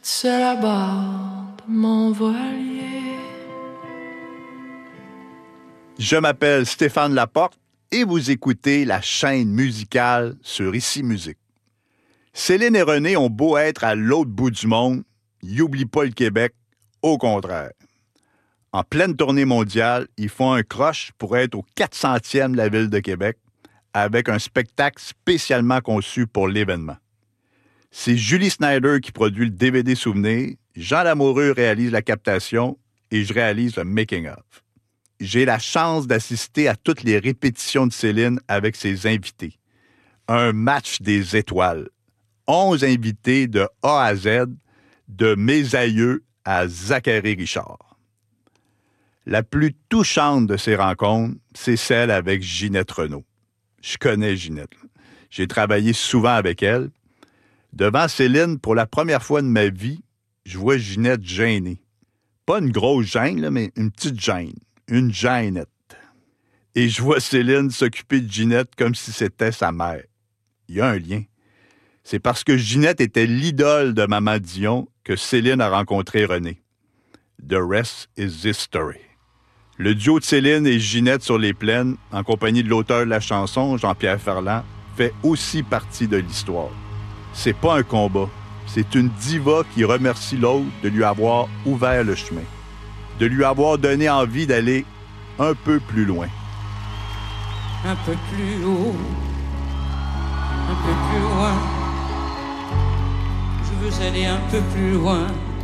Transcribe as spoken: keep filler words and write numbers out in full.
C'est la barre de mon voilier. Je m'appelle Stéphane Laporte et vous écoutez la chaîne musicale sur Ici Musique. Céline et René ont beau être à l'autre bout du monde, ils n'oublient pas le Québec, au contraire. En pleine tournée mondiale, ils font un croche pour être au quatre centième de la ville de Québec avec un spectacle spécialement conçu pour l'événement. C'est Julie Snyder qui produit le D V D souvenir, Jean Lamoureux réalise la captation et je réalise le making-of. J'ai la chance d'assister à toutes les répétitions de Céline avec ses invités. Un match des étoiles. Onze invités de A à Z, de mes aïeux à Zachary Richard. La plus touchante de ces rencontres, c'est celle avec Ginette Renault. Je connais Ginette. J'ai travaillé souvent avec elle. Devant Céline, pour la première fois de ma vie, je vois Ginette gênée. Pas une grosse gêne, là, mais une petite gêne. Une gênette. Et je vois Céline s'occuper de Ginette comme si c'était sa mère. Il y a un lien. C'est parce que Ginette était l'idole de Maman Dion que Céline a rencontré René. The rest is history. Le duo de Céline et Ginette sur les plaines, en compagnie de l'auteur de la chanson, Jean-Pierre Ferland, fait aussi partie de l'histoire. C'est pas un combat. C'est une diva qui remercie l'autre de lui avoir ouvert le chemin, de lui avoir donné envie d'aller un peu plus loin. Un peu plus haut, un peu plus loin. Je veux aller un peu plus loin.